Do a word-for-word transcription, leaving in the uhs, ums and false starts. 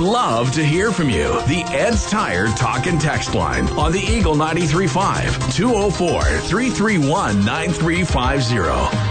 love to hear from you. The Ed's Tire Talk and Text line on the Eagle ninety-three point five, two oh four, three three one, nine three five zero.